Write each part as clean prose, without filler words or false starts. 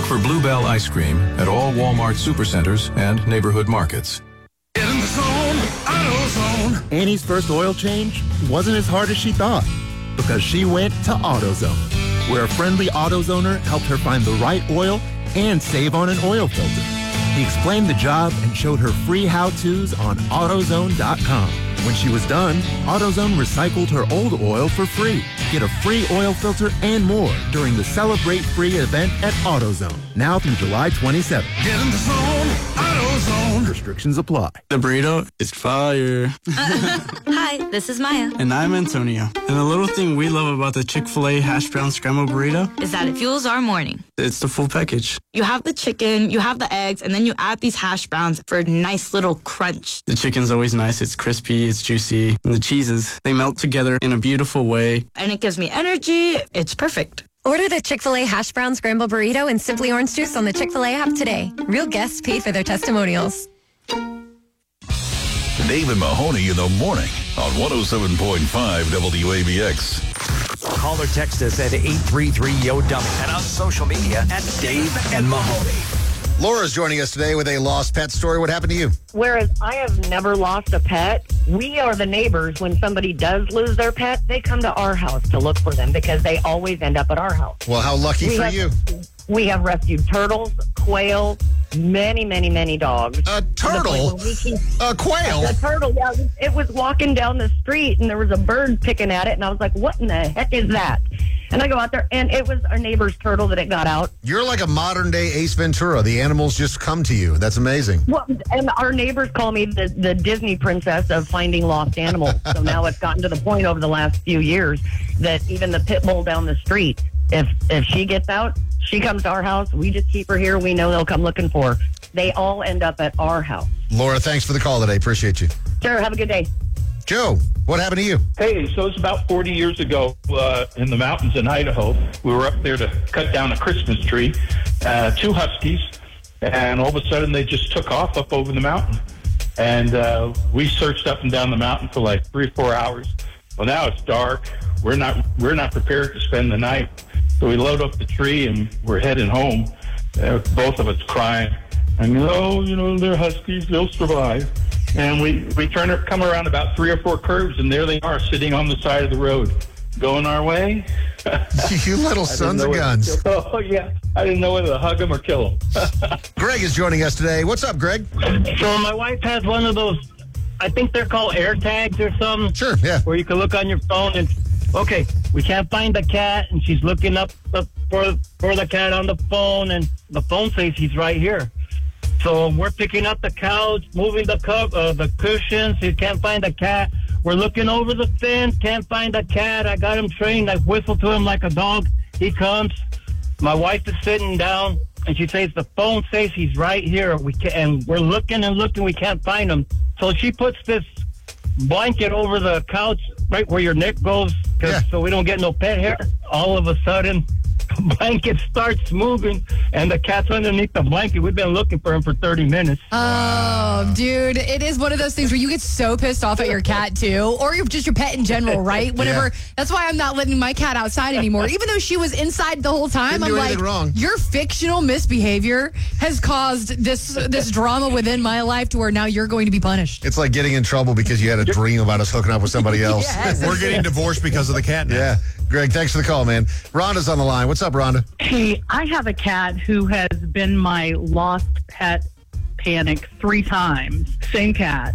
for Bluebell ice cream at all Walmart supercenters and neighborhood markets. Get in the zone, AutoZone. Annie's first oil change wasn't as hard as she thought because she went to AutoZone, where a friendly AutoZoner helped her find the right oil and save on an oil filter. He explained the job and showed her free how-tos on AutoZone.com. When she was done, AutoZone recycled her old oil for free. Get a free oil filter and more during the Celebrate Free event at AutoZone, now through July 27th. Get in the zone, AutoZone. Restrictions apply. The burrito is fire. Hi, this is Maya. And I'm Antonio. And the little thing we love about the Chick-fil-A hash brown scrambled burrito is that it fuels our morning. It's the full package. You have the chicken, you have the eggs, and then you add these hash browns for a nice little crunch. The chicken's always nice. It's crispy, it's juicy. And the cheeses, they melt together in a beautiful way. And it gives me energy. It's perfect. Order the Chick-fil-A hash brown scramble burrito and Simply Orange Juice on the Chick-fil-A app today. Real guests pay for their testimonials. Dave and Mahoney in the morning on 107.5 WABX. Call or text us at 833-YO-DUMMY and on social media at Dave and Mahoney. Laura's joining us today with a lost pet story. What happened to you? Whereas I have never lost a pet, we are the neighbors. When somebody does lose their pet, they come to our house to look for them because they always end up at our house. Well, how lucky for you. We have rescued turtles, quail, many dogs. A turtle? A quail? A turtle, yeah. It was walking down the street, and there was a bird picking at it, and I was like, what in the heck is that? And I go out there, and it was our neighbor's turtle that it got out. You're like a modern-day Ace Ventura. The animals just come to you. That's amazing. Well, and our neighbors call me the Disney princess of finding lost animals. So now it's gotten to the point over the last few years that even the pit bull down the street, if she gets out, she comes to our house. We just keep her here. We know they'll come looking for her. They all end up at our house. Laura, thanks for the call today. Appreciate you. Sure. Have a good day. Joe, what happened to you? Hey, so it's about 40 years ago in the mountains in Idaho. We were up there to cut down a Christmas tree. 2 huskies, and all of a sudden they just took off up over the mountain. And we searched up and down the mountain for like 3 or 4 hours. Well, now it's dark. We're not prepared to spend the night. So we load up the tree and we're heading home. Both of us crying. And they're huskies. They'll survive. And we come around about 3 or 4 curves, and there they are sitting on the side of the road, going our way. You little sons of guns. Oh, yeah. I didn't know whether to hug them or kill them. Greg is joining us today. What's up, Greg? So my wife has one of those, I think they're called air tags or something. Sure, yeah. Where you can look on your phone and, okay, we can't find the cat, and she's looking up for the cat on the phone, and the phone says he's right here. So we're picking up the couch, moving the cushions. You can't find the cat. We're looking over the fence, can't find the cat. I got him trained. I whistle to him like a dog. He comes. My wife is sitting down, and she says, the phone says he's right here. And we're looking and looking. We can't find him. So she puts this blanket over the couch right where your neck goes so we don't get no pet hair. All of a sudden, the blanket starts moving, and the cat's underneath the blanket. We've been looking for him for 30 minutes. Oh, dude, it is one of those things where you get so pissed off at your cat, too, or just your pet in general, right? Whenever That's why I'm not letting my cat outside anymore. Even though she was inside the whole time, I'm like, wrong. Your fictional misbehavior has caused this drama within my life to where now you're going to be punished. It's like getting in trouble because you had a dream about us hooking up with somebody else. Yes. We're getting divorced because of the cat now. Yeah. Greg, thanks for the call, man. Rhonda's on the line. What's up, Rhonda? Hey, I have a cat who has been my lost pet panic 3 times. Same cat.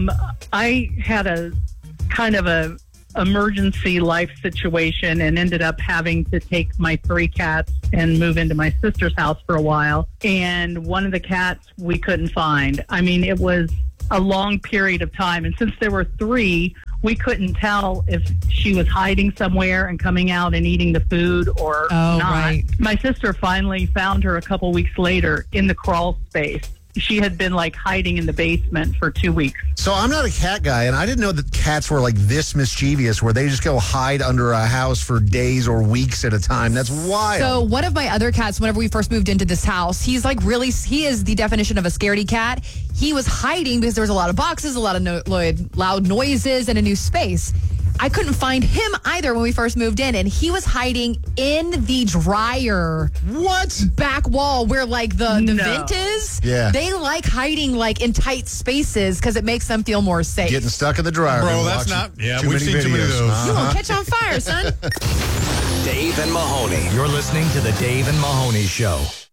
I had a kind of a emergency life situation and ended up having to take my 3 cats and move into my sister's house for a while. And one of the cats we couldn't find. I mean, it was a long period of time. And since there were 3, we couldn't tell if she was hiding somewhere and coming out and eating the food or not. Right. My sister finally found her a couple weeks later in the crawl space. She had been like hiding in the basement for 2 weeks. So I'm not a cat guy, and I didn't know that cats were like this mischievous where they just go hide under a house for days or weeks at a time. That's wild. So one of my other cats, whenever we first moved into this house, he is the definition of a scaredy cat. He was hiding because there was a lot of boxes, a lot of loud noises, and a new space. I couldn't find him either when we first moved in, and he was hiding in the dryer. What? Back wall where like the vent is. Yeah. They like hiding like in tight spaces because it makes them feel more safe. Getting stuck in the dryer. Bro, that's not. Yeah, we've seen too many of those. You won't catch on fire, son. Dave and Mahoney. You're listening to the Dave and Mahoney Show.